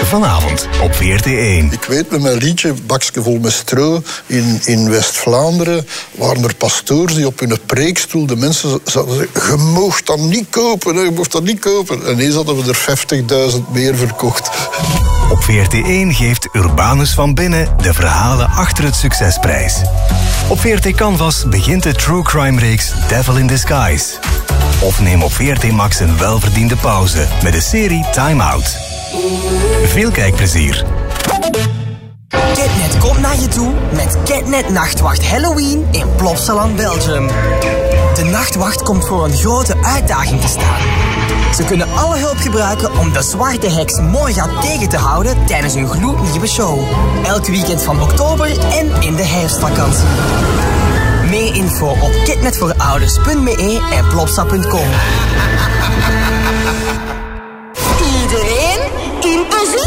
vanavond op VRT1. Ik weet met mijn liedje Bakske vol met stro in West-Vlaanderen waren er pastoors die op hun preekstoel de mensen zouden zeggen: je moogt dat niet kopen, je moogt dat niet kopen. En ineens hadden we er 50.000 meer verkocht. Op VRT1 geeft Urbanus van Binnen de verhalen achter het succesprijs. Op VRT Canvas begint de true crime reeks Devil in Disguise. Of neem op VRT Max een welverdiende pauze met de serie Time Out. Veel kijkplezier. Catnet komt naar je toe met Catnet Nachtwacht Halloween in Plopsaland, Belgium. De Nachtwacht komt voor een grote uitdaging te staan. Ze kunnen alle hulp gebruiken om de zwarte heks Morga tegen te houden tijdens hun gloednieuwe show. Elk weekend van oktober en in de herfstvakantie. Meer info op catnetvoorouders.be en plopsa.com. Iedereen in positie.